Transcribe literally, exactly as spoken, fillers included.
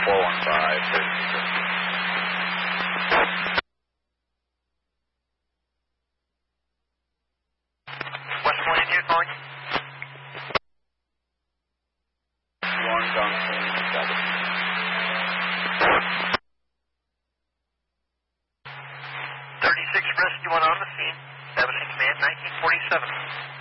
four one five, thirty-six. West one India calling. One Johnson, seven. thirty-six Rescue one on the scene. Establishing command nineteen forty-seven.